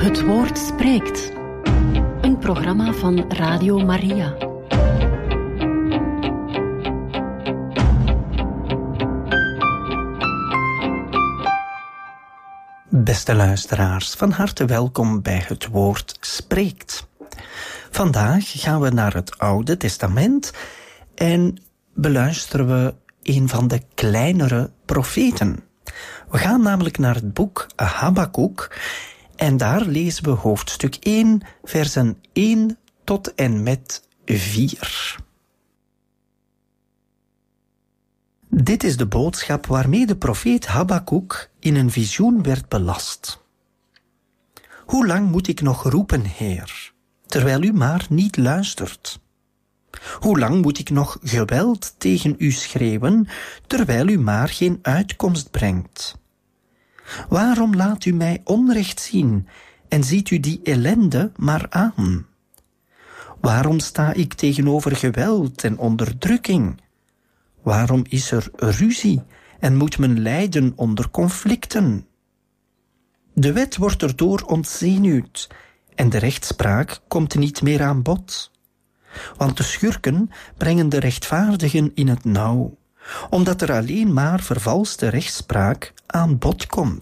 Het Woord spreekt. Een programma van Radio Maria. Beste luisteraars, van harte welkom bij Het Woord spreekt. Vandaag gaan we naar het Oude Testament en beluisteren we een van de kleinere profeten. We gaan namelijk naar het boek Habakuk en daar lezen we hoofdstuk 1, versen 1 tot en met 4. Dit is de boodschap waarmee de profeet Habakuk in een visioen werd belast. Hoe lang moet ik nog roepen, Heer, terwijl u maar niet luistert? Hoe lang moet ik nog geweld tegen u schreeuwen, terwijl u maar geen uitkomst brengt? Waarom laat u mij onrecht zien en ziet u die ellende maar aan? Waarom sta ik tegenover geweld en onderdrukking? Waarom is er ruzie en moet men lijden onder conflicten? De wet wordt erdoor ontzenuwd en de rechtspraak komt niet meer aan bod. Want de schurken brengen de rechtvaardigen in het nauw, omdat er alleen maar vervalste rechtspraak aan bod komt.